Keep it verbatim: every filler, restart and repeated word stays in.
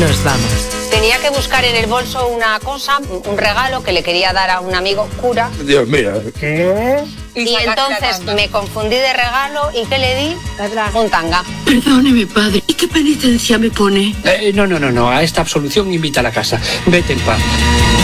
nos vamos. Tenía que buscar en el bolso una cosa, un regalo que le quería dar a un amigo cura. Dios mío. ¿Qué? Y entonces me confundí de regalo y ¿qué le di? Un tanga. Perdóneme, padre. ¿Y qué penitencia me pone? Eh, no, no, no, no. A esta absolución invita a la casa. Vete en paz.